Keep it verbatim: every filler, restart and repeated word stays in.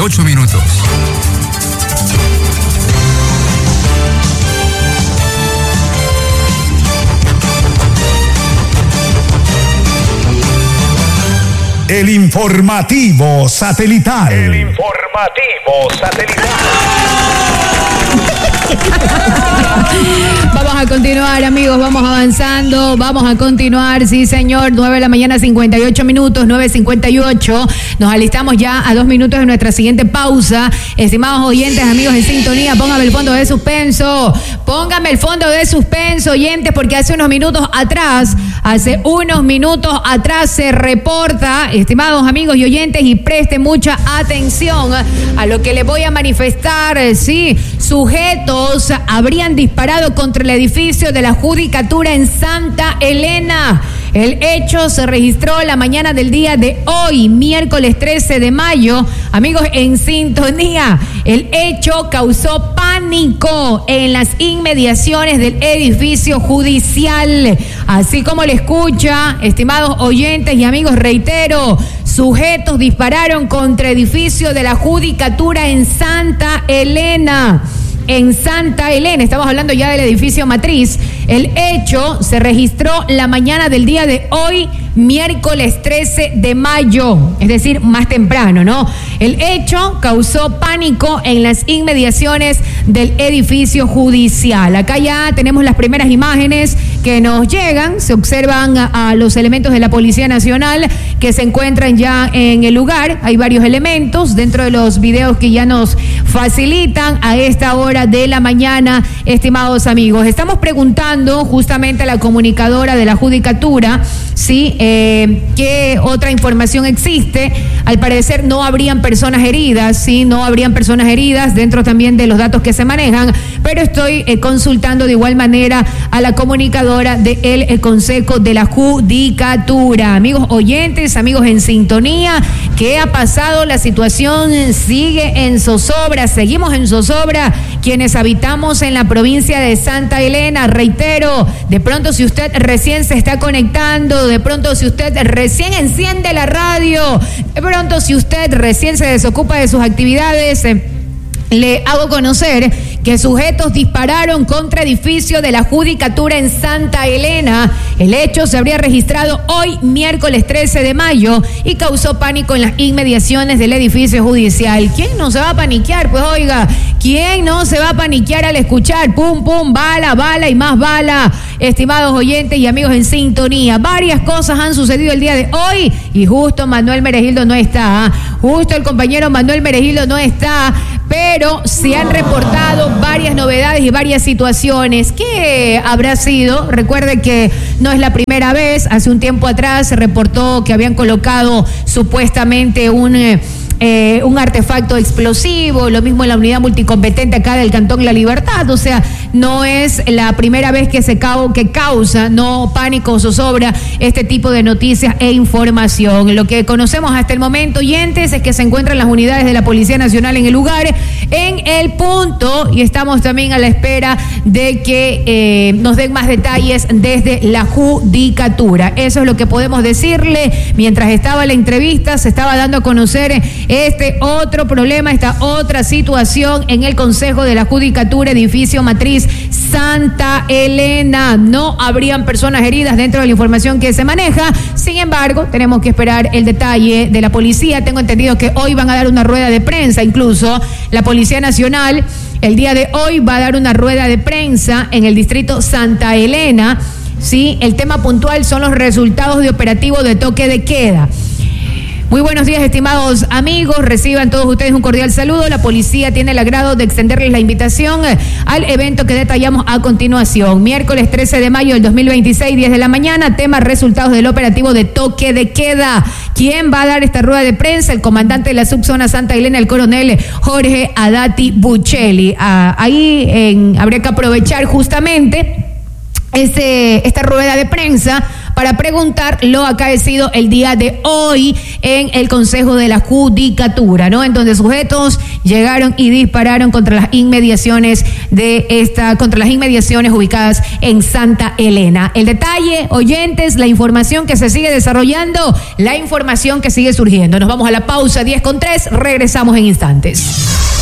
ocho minutos. El informativo satelital. El informativo satelital. Vamos a continuar, amigos, vamos avanzando, vamos a continuar, sí señor, nueve de la mañana, cincuenta y ocho minutos, nueve cincuenta y ocho, nos alistamos ya a dos minutos de nuestra siguiente pausa. Estimados oyentes, amigos en sintonía, póngame el fondo de suspenso, póngame el fondo de suspenso, oyentes, porque hace unos minutos atrás, hace unos minutos atrás se reporta, estimados amigos y oyentes, y presten mucha atención a lo que les voy a manifestar, sí, sujetos habrían disparado contra el edificio de la Judicatura en Santa Elena. El hecho se registró la mañana del día de hoy, miércoles trece de mayo. Amigos en sintonía, el hecho causó pánico en las inmediaciones del edificio judicial. Así como le escucha, estimados oyentes y amigos, reitero, sujetos dispararon contra edificio de la Judicatura en Santa Elena. En Santa Elena, estamos hablando ya del edificio matriz. El hecho se registró la mañana del día de hoy, miércoles trece de mayo, es decir, más temprano, ¿no? El hecho causó pánico en las inmediaciones del edificio judicial. Acá ya tenemos las primeras imágenes que nos llegan, se observan a, a los elementos de la Policía Nacional que se encuentran ya en el lugar. Hay varios elementos dentro de los videos que ya nos facilitan a esta hora de la mañana, estimados amigos. Estamos preguntando justamente a la comunicadora de la Judicatura, ¿sí? Eh, ¿Qué otra información existe? Al parecer no habrían personas heridas, ¿sí? No habrían personas heridas dentro también de los datos que se manejan, pero estoy eh, consultando de igual manera a la comunicadora del eh, Consejo de la Judicatura. Amigos oyentes, amigos en sintonía, ¿qué ha pasado? La situación sigue en zozobra, seguimos en zozobra quienes habitamos en la provincia de Santa Elena. Reitero, de pronto si usted recién se está conectando, de pronto si usted recién enciende la radio, de pronto si usted recién se desocupa de sus actividades, eh, le hago conocer que sujetos dispararon contra edificio de la Judicatura en Santa Elena. El hecho se habría registrado hoy, miércoles trece de mayo, y causó pánico en las inmediaciones del edificio judicial. ¿Quién no se va a paniquear? Pues oiga, ¿quién no se va a paniquear al escuchar pum, pum, bala, bala y más bala? Estimados oyentes y amigos en sintonía, varias cosas han sucedido el día de hoy y justo Manuel Meregildo no está, ¿eh? Justo el compañero Manuel Meregildo no está, pero se han reportado varias novedades y varias situaciones. ¿Qué habrá sido? Recuerde que no es la primera vez. Hace un tiempo atrás se reportó que habían colocado supuestamente un... Eh, Eh, un artefacto explosivo, lo mismo en la unidad multicompetente acá del Cantón La Libertad. O sea, no es la primera vez que se ca- que causa no pánico o zozobra este tipo de noticias e información. Lo que conocemos hasta el momento, oyentes, es que se encuentran las unidades de la Policía Nacional en el lugar, en el punto, y estamos también a la espera de que eh, nos den más detalles desde la Judicatura. Eso es lo que podemos decirle. Mientras estaba la entrevista, se estaba dando a conocer este otro problema, esta otra situación en el Consejo de la Judicatura, edificio matriz Santa Elena. No habrían personas heridas dentro de la información que se maneja. Sin embargo, tenemos que esperar el detalle de la policía. Tengo entendido que hoy van a dar una rueda de prensa, incluso la Policía Nacional el día de hoy va a dar una rueda de prensa en el distrito Santa Elena. Sí, el tema puntual son los resultados de operativo de toque de queda. Muy buenos días, estimados amigos. Reciban todos ustedes un cordial saludo. La policía tiene el agrado de extenderles la invitación al evento que detallamos a continuación. Miércoles trece de mayo del dos mil veintiséis, diez de la mañana, tema resultados del operativo de toque de queda. ¿Quién va a dar esta rueda de prensa? El comandante de la subzona Santa Elena, el coronel Jorge Adati Buccelli. Ah, ahí en, habría que aprovechar justamente Este, esta rueda de prensa para preguntar lo acaecido el día de hoy en el Consejo de la Judicatura, ¿no? En donde sujetos llegaron y dispararon contra las inmediaciones de esta, contra las inmediaciones ubicadas en Santa Elena. El detalle, oyentes, la información que se sigue desarrollando, la información que sigue surgiendo. Nos vamos a la pausa, diez con tres, regresamos en instantes.